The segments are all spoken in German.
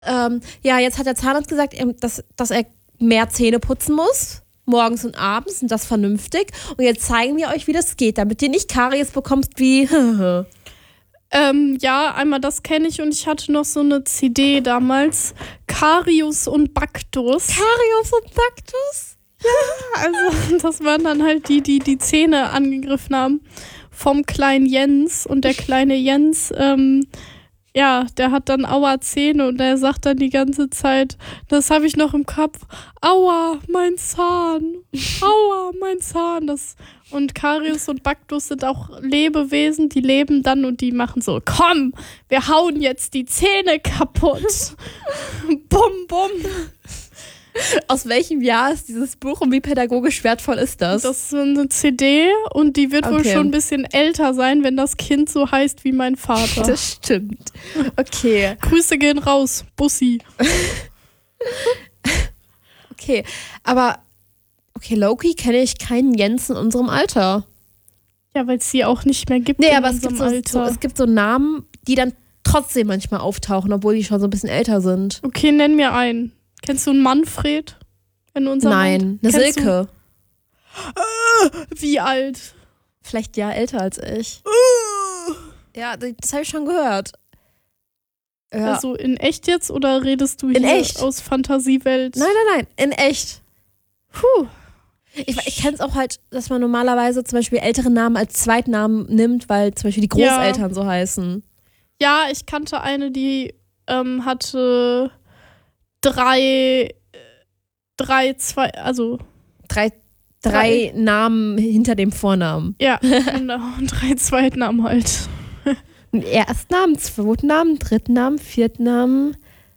ja, jetzt hat der Zahnarzt gesagt, dass er mehr Zähne putzen muss. Morgens und abends und das vernünftig. Und jetzt zeigen wir euch, wie das geht, damit ihr nicht Karies bekommst wie... Ja, einmal das kenne ich und ich hatte noch so eine CD damals. Karius und Baktus. Karius und Baktus? Ja, also das waren dann halt die Zähne angegriffen haben vom kleinen Jens. Und der kleine Jens, ja, der hat dann Aua-Zähne und der sagt dann die ganze Zeit, das habe ich noch im Kopf, Aua, mein Zahn, Aua, mein Zahn. Und Karius und Baktus sind auch Lebewesen, die leben dann und die machen so, komm, wir hauen jetzt die Zähne kaputt. Bum, bum. Aus welchem Jahr ist dieses Buch und wie pädagogisch wertvoll ist das? Das ist eine CD und die wird wohl schon ein bisschen älter sein, wenn das Kind so heißt wie mein Vater. Das stimmt. Okay. Grüße gehen raus, Bussi. Okay, aber Loki kenne ich keinen Jens in unserem Alter. Ja, weil es sie auch nicht mehr gibt. Nee, aber es gibt so Namen, die dann trotzdem manchmal auftauchen, obwohl die schon so ein bisschen älter sind. Okay, nenn mir einen. Kennst du einen Manfred? Nein, eine Silke. Wie alt? Vielleicht ja älter als ich. Ja, das habe ich schon gehört. Ja. Also in echt jetzt oder redest du in hier echt? Aus Fantasiewelt? Nein, in echt. Puh. Ich kenne es auch halt, dass man normalerweise zum Beispiel ältere Namen als Zweitnamen nimmt, weil zum Beispiel die Großeltern so heißen. Ja, ich kannte eine, die hatte drei Namen hinter dem Vornamen. Ja, genau. 3 Zweitnamen halt. Erstnamen, Zweitnamen, Drittnamen, Viertnamen.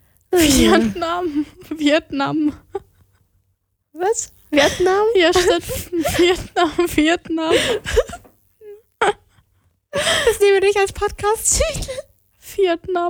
Vietnam. Was? Vietnam? Ja, statt Vietnam. Das nehmen wir nicht als Podcast-Titel. Vietnam.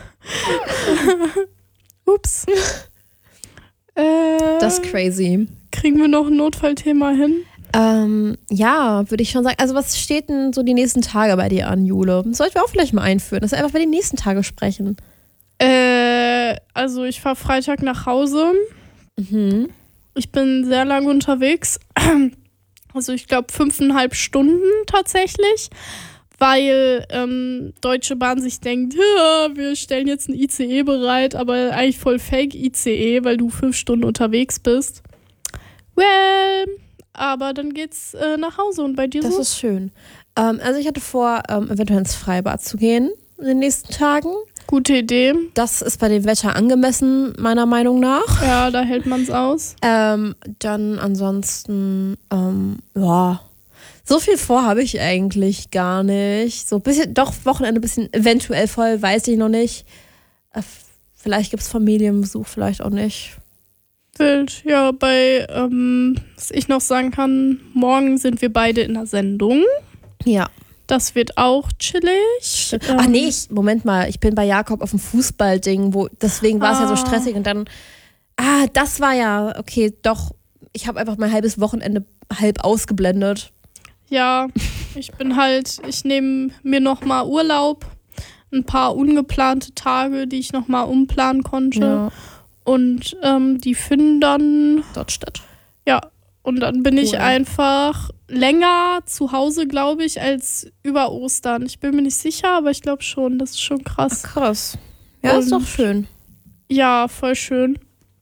Ups. Das ist crazy. Kriegen wir noch ein Notfallthema hin? Ja, würde ich schon sagen. Also was steht denn so die nächsten Tage bei dir an, Jule? Das sollten wir auch vielleicht mal einführen, dass wir einfach bei den nächsten Tagen sprechen. Also ich fahre Freitag nach Hause. Mhm. Ich bin sehr lange unterwegs. Also ich glaube 5,5 Stunden tatsächlich. Weil Deutsche Bahn sich denkt, ja, wir stellen jetzt ein ICE bereit, aber eigentlich voll Fake ICE, weil du 5 Stunden unterwegs bist. Well, aber dann geht's nach Hause und bei dir so? Das ist schön. Also ich hatte vor, eventuell ins Freibad zu gehen in den nächsten Tagen. Gute Idee. Das ist bei dem Wetter angemessen, meiner Meinung nach. Ja, da hält man's aus. Dann ansonsten, ja, so viel vor habe ich eigentlich gar nicht. So ein bisschen, doch, Wochenende ein bisschen eventuell voll, weiß ich noch nicht. Vielleicht gibt es Familienbesuch, vielleicht auch nicht. Wild. Ja, was ich noch sagen kann, morgen sind wir beide in der Sendung. Ja. Das wird auch chillig. Ach nee, Moment mal, ich bin bei Jakob auf dem Fußballding, deswegen war es ja so stressig und dann, das war ja, okay, doch, ich habe einfach mein halbes Wochenende halb ausgeblendet. Ja, ich nehme mir nochmal Urlaub, ein paar ungeplante Tage, die ich nochmal umplanen konnte. Ja. Und die finden dann dort statt. Ja, und dann bin ich einfach länger zu Hause, glaube ich, als über Ostern. Ich bin mir nicht sicher, aber ich glaube schon, das ist schon krass. Ach, krass. Ja, ist doch schön. Ja, voll schön.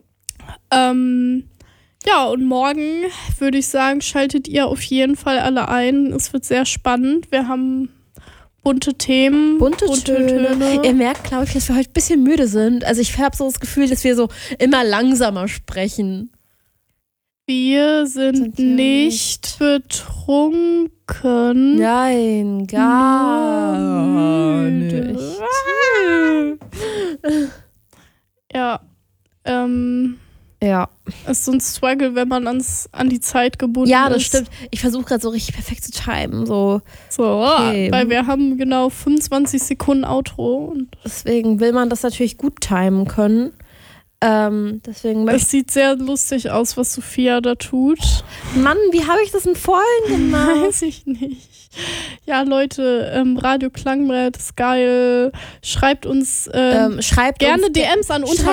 Ja, und morgen würde ich sagen, schaltet ihr auf jeden Fall alle ein. Es wird sehr spannend. Wir haben bunte Themen. Bunte Töne. Ihr merkt, glaube ich, dass wir heute ein bisschen müde sind. Also ich habe so das Gefühl, dass wir so immer langsamer sprechen. Wir sind nicht betrunken. Nein, gar nicht. Ja, ja. Ist so ein Struggle, wenn man an die Zeit gebunden ist. Ja, das stimmt. Ich versuche gerade so richtig perfekt zu timen. So, okay. Weil wir haben genau 25 Sekunden Outro. Und deswegen will man das natürlich gut timen können. Deswegen Das sieht sehr lustig aus, was Sophia da tut. Mann, wie habe ich das denn vorhin gemacht? Weiß ich nicht. Ja, Leute, Radio Klangbrett ist geil. Schreibt uns Schreibt gerne uns DMs an